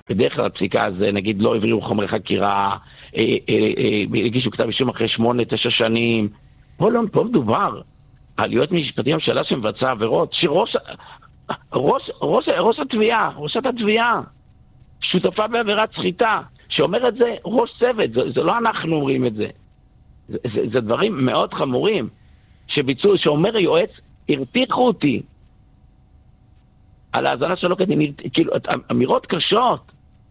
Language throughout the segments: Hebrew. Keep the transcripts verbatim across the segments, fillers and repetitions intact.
בדרך כלל הפסיקה הזה, נגיד, לא העבירו חומרי חקירה, הגישו כתב אישום אחרי שמונה, תשע שנים. פה לא, פה מדובר על יועץ משפטי לממשלה שמבצע עבירות, שראש ראש, ראש, ראש התביעה, ראשת התביעה, שותפה בעבירת סחיטה, שאומר את זה ראש צוות, זה, זה לא אנחנו אומרים את זה. זה, זה, זה דברים מאוד חמורים, שביצעו, שאומר היועץ, הרתיחו אותי על ההאזנה שלו כדין, כאילו, אמירות קשות,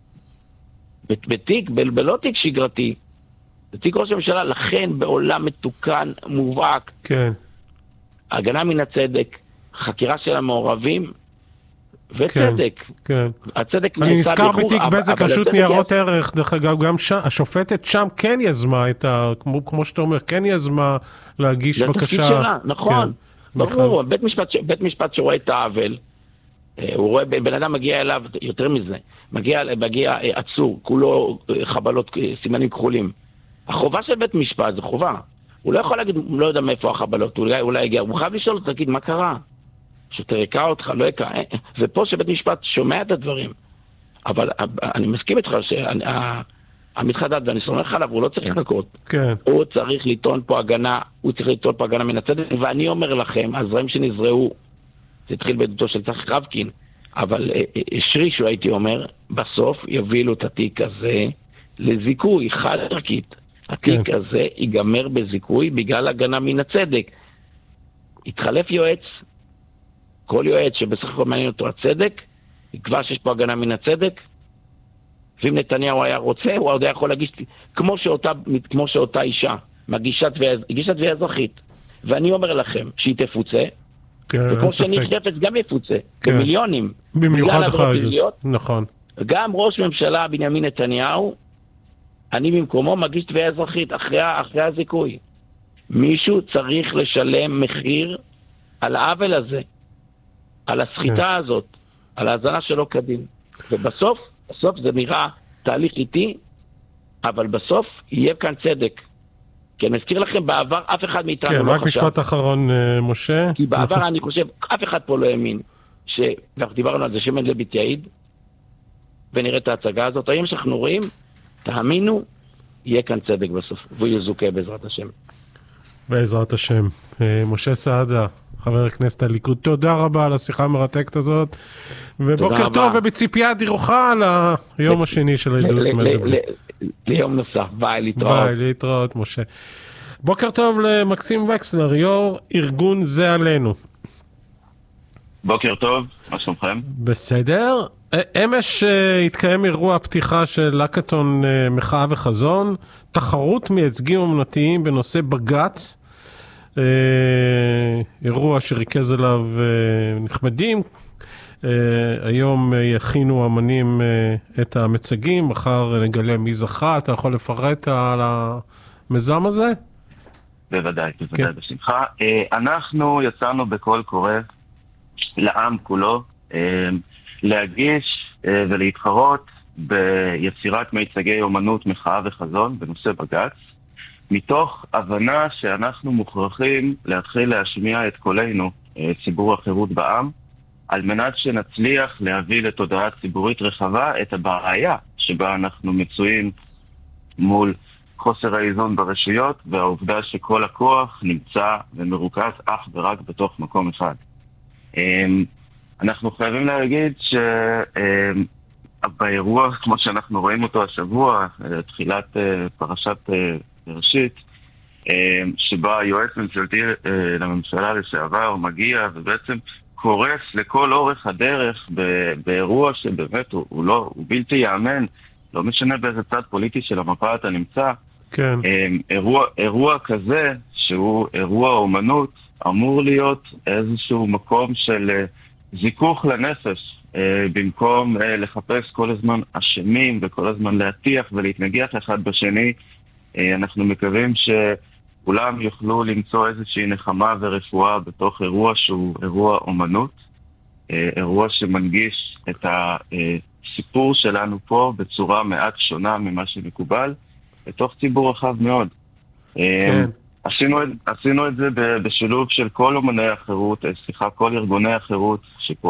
בתיק, ב- בלא תיק שגרתי, בתיק ראש הממשלה, לכן בעולם מתוקן, מובהק, כן. הגנה מן הצדק, חקירה של המעורבים, וצדק. כן. הצדק אני נעשה נזכר באיחור, בתיק אבל- בזק אבל רשות הצדק ניירות היה- ערך, דרך אגב, גם שם, השופטת שם כן יזמה את ה... כמו, כמו שאתה אומר, כן יזמה להגיש זה בקשה. התפקיד שלה, נכון. כן. ברור, בית משפט, ש- בית משפט שרואה את העוול, אה, הוא רואה, בן אדם מגיע אליו, יותר מזה, מגיע, מגיע אה, עצור, כולו אה, חבלות, אה, סימנים כחולים. החובה של בית משפט זה חובה. הוא לא יכול להגיד, הוא לא יודע מאיפה החבלות, אולי, אולי הגיע, הוא חייב לשאול, תגיד, מה קרה? שתרקע אותך, לא יקע. ופה שבית משפט שומע את הדברים. אבל אני מסכים איתך שהמתחדד, ואני סומך עליו, הוא לא צריך לחכות. כן. הוא צריך לטעון פה הגנה, הוא צריך לטעון פה הגנה מן הצדק, ואני אומר לכם, הזרעים שנזרעו, זה התחיל בעדותו של צחי רבקין, אבל שרישו הייתי אומר, בסוף יובילו את התיק הזה לזיכוי, חד ערכית. התיק כן. הזה ייגמר בזיכוי בגלל הגנה מן הצדק. התחלף יועץ, כל יועץ שבסך הכל מעניין אותו הצדק, יקבע שיש פה הגנה מן הצדק, ואם נתניהו היה רוצה, הוא עוד היה יכול להגיש, כמו שאותה, כמו שאותה אישה, מגישה תביעה, הגישה תביעה אזרחית. ואני אומר לכם, שהיא תפוצה, כן, אין וכל ספק. שני חפץ גם יפוצה, כן. במיליונים. במיוחד בגלל אחרי עבירות העדות. פליליות. נכון. גם ראש ממשלה בנימין נתניהו, אני במקומו מגיש תביעה אזרחית אחרי, אחרי הזיכוי. מישהו צריך לשלם מחיר על העוול הזה, על הסחיטה הזאת, על ההזנה שלו כדין. ובסוף, בסוף זה נראה תהליך איטי, אבל בסוף יהיה כאן צדק. כי אני מזכיר לכם, בעבר אף אחד מאיתנו כן, לא רק חשב. משפט אחרון, אה, משה. כי בעבר אני חושב, אף אחד פה לא האמין, שאנחנו דיברנו על זה, שמנדלבליט יעיד, ונראה את ההצגה הזאת. היום שאנחנו רואים, תאמינו, יהיה כאן צדק בסוף, והוא יזוכה בעזרת השם. בעזרת השם. אה, משה סעדה, חבר הכנסת הליכוד, תודה רבה על השיחה המרתקת הזאת, ובוקר רבה. טוב ובציפייה דירוחה ליום השני של העדות ל- ל- מנדלבליט. ל- ליום נוסף, ביי, להתראות. ביי, להתראות, משה. בוקר טוב למקסים וקסלר, יו"ר ארגון זה עלינו. בוקר טוב, מה שלומכם? בסדר. אמש אה, התקיים אירוע פתיחה של לקטון אה, מחאה וחזון, תחרות מייצגים אמנותיים בנושא בגץ, אה, אירוע שריכז עליו אה, נכבדים. אה, היום אה, יכינו אמנים אה, את המצגים, מחר נגלה מי זכה. אתה יכול לפרט על המיזם הזה? בוודאי, בוודאי, כן. בשמחה. אה, אנחנו יצאנו בקול קורא לעם כולו, אה, להגיש אה, ולהתחרות ביצירת מיצגי אומנות, מחאה וחזון בנושא בגץ, מתוך הבנה שאנחנו מוכרחים להתחיל להשמיע את קולנו, אה, ציבור החירות בעם, על מנת שנצליח להביא לתודעה ציבורית רחבה את הבעיה שבה אנחנו מצויים מול חוסר האיזון ברשויות, והעובדה שכל הכוח נמצא ומרוכז אך ורק בתוך מקום אחד. אנחנו חייבים להגיד שבאירוע, כמו שאנחנו רואים אותו השבוע, תחילת פרשת בראשית, שבה היועץ ממשלתי לממשלה לשעבר מגיע ובעצם קורס לכל אורך הדרך באירוע שבאמת הוא, הוא לא, הוא בלתי יאמן, לא משנה באיזה צד פוליטי של המפה אתה נמצא. כן. אירוע, אירוע כזה שהוא אירוע אומנות אמור להיות איזשהו מקום של זיכוך לנפש, במקום לחפש כל הזמן אשמים וכל הזמן להטיח ולהתנגח אחד בשני. אנחנו מקווים שכולם יוכלו למצוא איזושהי נחמה ורפואה בתוך אירוע שהוא אירוע אומנות, אירוע שמנגיש את הסיפור שלנו פה בצורה מעט שונה ממה שמקובל, בתוך ציבור רחב מאוד. כן. עשינו, עשינו את זה בשילוב של כל אומני החירות, סליחה, כל ארגוני החירות שפועלים